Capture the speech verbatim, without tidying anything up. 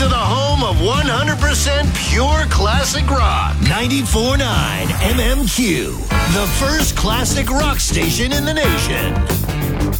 to the home of one hundred percent pure classic rock. ninety-four point nine M M Q, the first classic rock station in the nation.